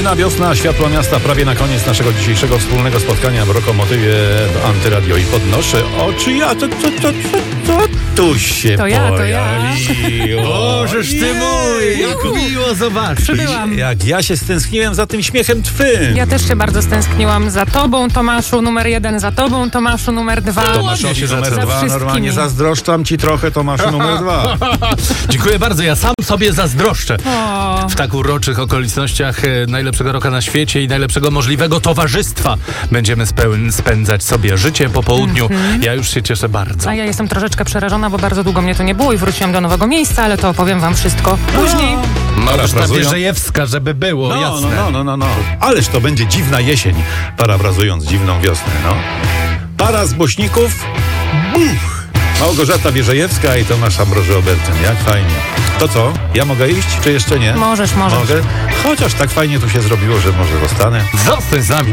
Zimna wiosna, światła miasta, prawie na koniec naszego dzisiejszego wspólnego spotkania w Rokomotywie Antyradio i podnoszę oczy. To tu się To ja. pojawiło. Bożeż ty mój, jak miło zobaczyć. Przybyłam. Jak ja się stęskniłem za tym śmiechem twym. Ja też się bardzo stęskniłam za tobą, Tomaszu, numer 1, za tobą, Tomaszu, numer 2. Tomaszowi Za numer 2, wszystkimi. normalnie zazdroszczam ci trochę, Tomaszu numer 2. Dziękuję bardzo, ja sam sobie zazdroszczę. O, W tak uroczych okolicznościach najlepszego roka na świecie i najlepszego możliwego towarzystwa będziemy spędzać sobie życie po południu. Ja już się cieszę bardzo. a ja jestem troszeczkę przerażona, bo bardzo długo mnie to nie było i wróciłam do nowego miejsca, ale to opowiem wam wszystko później. Możesz na Parafrazują- Wierzejewska, żeby było, jasne. No. Ależ to będzie dziwna jesień, parafrazując dziwną wiosnę, no. Para z Bośników, buch! Małgorzata Wierzejewska i Tomasz Ambroży-Obertyn. Jak fajnie. To co? Ja mogę iść, czy jeszcze nie? Możesz. Mogę? Chociaż tak fajnie tu się zrobiło, że może zostanę. Zostań z nami.